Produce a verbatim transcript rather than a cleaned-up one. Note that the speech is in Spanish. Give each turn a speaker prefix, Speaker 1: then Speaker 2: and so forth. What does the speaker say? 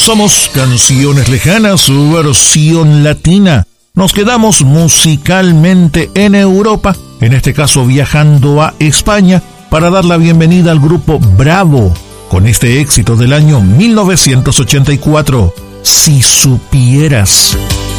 Speaker 1: Somos Canciones Lejanas, su versión latina. Nos quedamos musicalmente en Europa, en este caso viajando a España, para dar la bienvenida al grupo Bravo, con este éxito del año mil novecientos ochenta y cuatro, Si supieras.